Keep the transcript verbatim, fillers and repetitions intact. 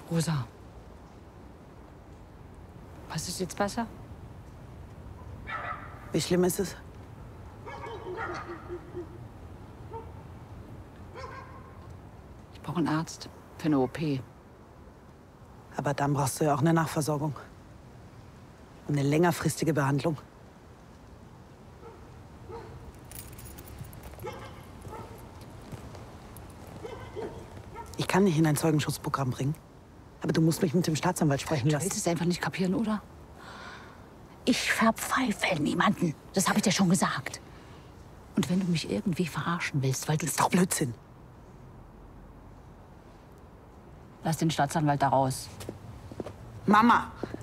Rosa. Was ist jetzt besser? Wie schlimm ist es? Ich brauche einen Arzt für eine O P. Aber dann brauchst du ja auch eine Nachversorgung. Und eine längerfristige Behandlung. Ich kann dich in ein Zeugenschutzprogramm bringen. Aber du musst mich mit dem Staatsanwalt sprechen Du lassen. willst es einfach nicht kapieren, oder? Ich verpfeife niemanden. Das habe ich dir schon gesagt. Und wenn du mich irgendwie verarschen willst, weil du... Das ist doch Blödsinn. Lass den Staatsanwalt da raus. Mama!